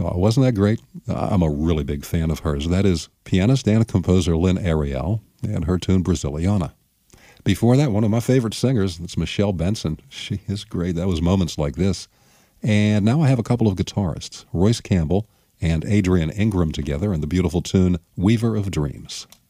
Oh, wasn't that great? I'm a really big fan of hers. That is pianist and composer Lynn Ariel and her tune Braziliana. Before that, one of my favorite singers, that's Michelle Benson. She is great. That was Moments Like This. And now I have a couple of guitarists, Royce Campbell and Adrian Ingram together in the beautiful tune Weaver of Dreams.